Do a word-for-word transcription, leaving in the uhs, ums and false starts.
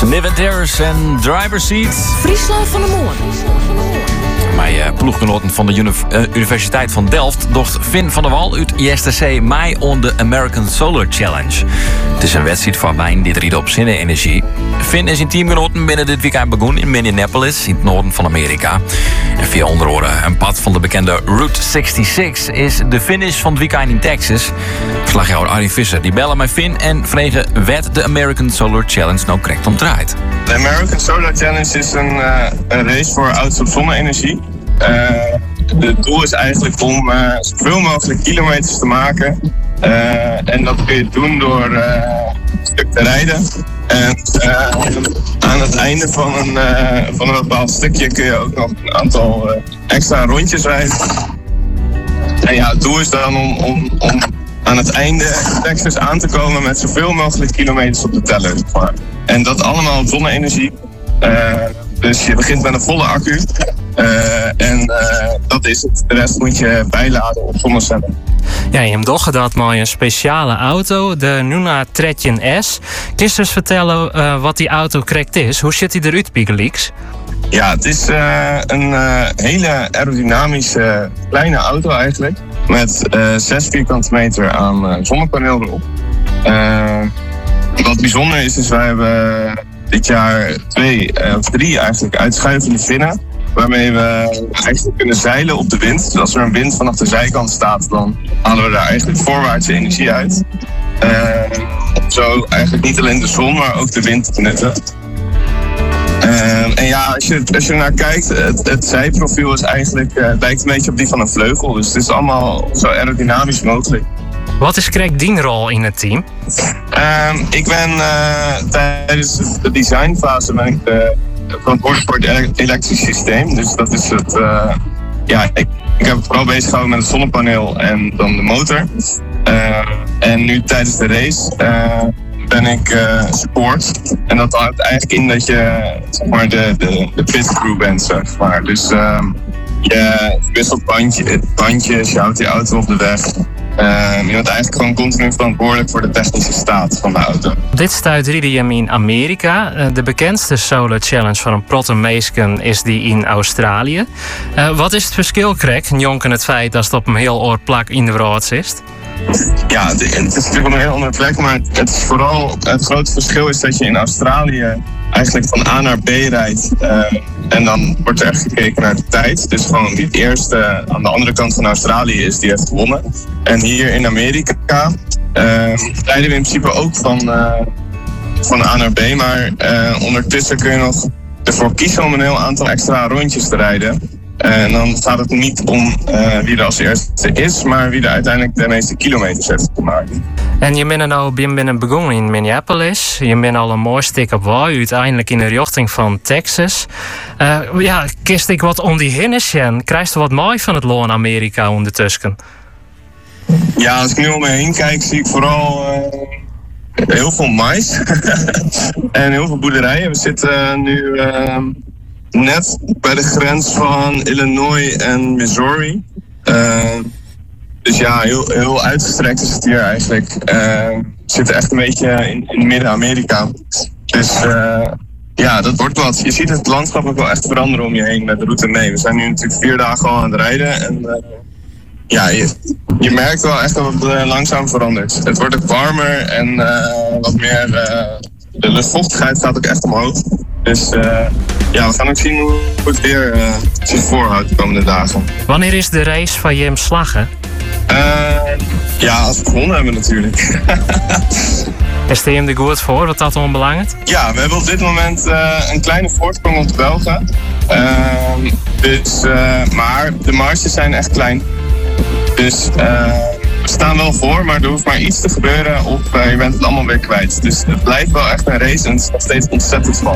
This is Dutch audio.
Niventeers en Driver Seat. Friesland van de Morgen. Mijn uh, ploeggenoten van de uni- uh, Universiteit van Delft docht Finn van der Wal uit I S T C mij on de American Solar Challenge. Het is een wedstrijd van wijn die riet op zonne-energie. Finn is in teamgenoten binnen dit weekend begonnen in Minneapolis, in het noorden van Amerika. En via onder andere een pad van de bekende Route zesenzestig is de finish van het weekend in Texas. Verslaghouder Arjen Visser die bellen met Finn en vregen wat de American Solar Challenge nou correct om draait. De American Solar Challenge is een, uh, een race voor auto's op zonne-energie. Uh, het doel is eigenlijk om uh, zoveel mogelijk kilometers te maken. Uh, en dat kun je doen door uh, een stuk te rijden. En uh, aan het einde van een, uh, van een bepaald stukje kun je ook nog een aantal uh, extra rondjes rijden. En ja, het doel is dan om, om, om aan het einde Texas aan te komen met zoveel mogelijk kilometers op de teller. En dat allemaal op zonne-energie. Uh, dus je begint met een volle accu. Uh, en uh, dat is het. De rest moet je bijladen op zonnecellen. Ja, je hebt toch dat met een speciale auto, de Nuna dertien S. Kun je dus vertellen uh, wat die auto correct is? Hoe ziet die eruit, Piegelix? Ja, het is uh, een uh, hele aerodynamische kleine auto eigenlijk. Met uh, zes vierkante meter aan uh, zonnepaneel erop. Uh, wat bijzonder is, is wij hebben dit jaar twee uh, of drie eigenlijk uitschuivende vinnen. Waarmee we eigenlijk kunnen zeilen op de wind. Dus als er een wind vanaf de zijkant staat, dan halen we daar eigenlijk voorwaartse energie uit. Uh, om zo eigenlijk niet alleen de zon, maar ook de wind te benutten. Uh, en ja, als je, als je er naar kijkt, het, het zijprofiel is eigenlijk, uh, lijkt een beetje op die van een vleugel. Dus het is allemaal zo aerodynamisch mogelijk. Wat is correct die rol in het team? Uh, ik ben uh, tijdens de designfase ben ik de verantwoordelijk voor het elektrisch systeem. Dus dat is het. Uh, ja, ik, ik heb het vooral bezig gehouden met het zonnepaneel en dan de motor. Uh, en nu tijdens de race uh, ben ik uh, support. En dat houdt eigenlijk in dat je zeg maar, de, de, de pit crew bent, zeg maar. Dus uh, je wisselt bandje, bandjes, je houdt die auto op de weg. Uh, je bent eigenlijk gewoon continu verantwoordelijk voor de technische staat van de auto. Dit stuit rieden je hem in Amerika. Uh, de bekendste Solar Challenge van een protte meesken is die in Australië. Uh, wat is het verschil, Craig, jonken het feit dat het op een heel oor plak in de rood is? Ja, het is natuurlijk op een heel andere plek, maar het is vooral het grote verschil is dat je in Australië eigenlijk van A naar B rijdt. Uh, en dan wordt er echt gekeken naar de tijd. Dus gewoon wie het eerste aan de andere kant van Australië is, die heeft gewonnen. En hier in Amerika uh, rijden we in principe ook van, uh, van A naar B. Maar uh, ondertussen kun je nog ervoor kiezen om een heel aantal extra rondjes te rijden. En dan gaat het niet om uh, wie er als eerste is, maar wie er uiteindelijk de meeste kilometers heeft gemaakt. En je bent nou binnen begonnen in Minneapolis. Je bent al een mooi stuk op wal, uiteindelijk in de richting van Texas. Uh, ja, kist ik wat om die hinnen, krijg je wat mooi van het loon Amerika ondertussen? Ja, als ik nu om me heen kijk, zie ik vooral uh, heel veel mais en heel veel boerderijen. We zitten nu uh, net bij de grens van Illinois en Missouri. Uh, dus ja, heel, heel uitgestrekt is het hier eigenlijk. Uh, we zitten echt een beetje in, in Midden-Amerika. Dus uh, ja, dat wordt wat. Je ziet het landschap ook wel echt veranderen om je heen met de route mee. We zijn nu natuurlijk vier dagen al aan het rijden. En uh, ja, je, je merkt wel echt dat het uh, langzaam verandert. Het wordt ook warmer en uh, wat meer... Uh, de luchtvochtigheid gaat ook echt omhoog. Dus uh, ja, we gaan ook zien hoe het weer uh, zich voorhoudt de komende dagen. Wanneer is de race van Jim Slaggen? Uh, ja, als we gewonnen hebben natuurlijk. Is de hem er goed voor, wat dat onbelangrijk? Ja, we hebben op dit moment uh, een kleine voorsprong op de Belgen. Uh, dus, uh, maar de marges zijn echt klein. Dus uh, we staan wel voor, maar er hoeft maar iets te gebeuren of uh, je bent het allemaal weer kwijt. Dus het blijft wel echt een race en het is nog steeds ontzettend spannend.